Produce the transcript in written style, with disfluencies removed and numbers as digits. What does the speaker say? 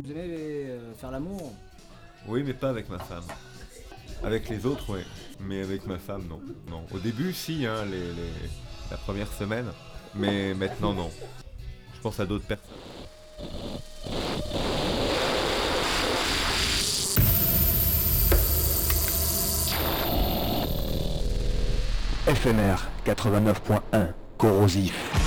Vous aimez faire l'amour? Oui, mais pas avec ma femme. Avec les autres, oui. Mais avec ma femme, non. Non. Au début, si, hein, la première semaine. Mais maintenant, non. Je pense à d'autres personnes. FMR 89.1 corrosif.